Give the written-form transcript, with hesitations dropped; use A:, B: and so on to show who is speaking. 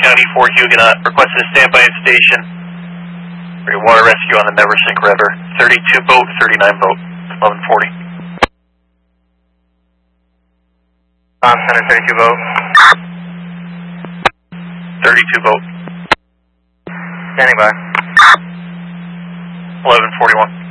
A: County, Fort Huguenot, requested a standby at station for a water rescue on the Neversink River. 32 boat, 39 boat, 1140.
B: Center 32 boat.
A: 32 boat.
B: Standing by.
A: 1141.